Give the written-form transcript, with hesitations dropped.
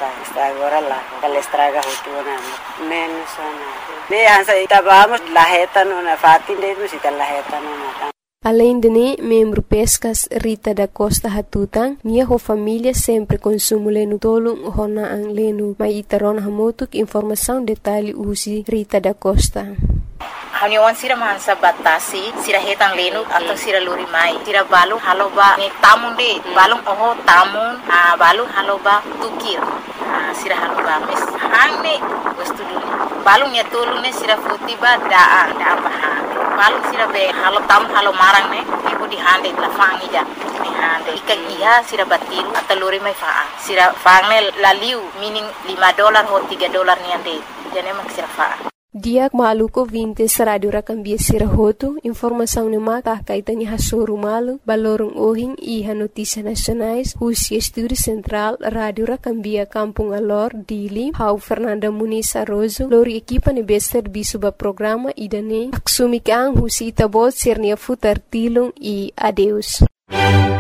agora lá, ela estraga rotuna, menos ansa itabamos laheta na fatin de no sita laheta na. Além de membro pescas Rita da Costa Hatutang, minha família sempre consumo leno tolong hona ang leno mai itaron hamotuk informação detalhe usi Rita da Costa. Haniwan sira mahansa batasi, sira hetang lenu atau sira luri mai. Sira balung haloba ni tamun de, balung oho tamun, balung haloba tukir. Sira haloba mes hangne wastu dulu. Balung ya tolu ne sira futiba daa baha. Balung sira be halo tamun halo marang ne, ibu di hande la fangi ja. Ni hande ikan iha sira batiru atau luri mai faa. Sira fangne laliu meaning $5 ho $3 ni ande. Jane mak sira faa. Diak maluko vintes radio rakambia sirahoto, informação ne maka kaitani hasoro malu, balorong ohing iha notícia nacionais, Husi Estúdio Central, Radio Rakambia Kampung Alor, Dili, Hau Fernanda Muniz Arrozo, lori equipa ne bester bisuba programa idane, aksumikang Husi Itabot Sernia Futar Tilong e adeus.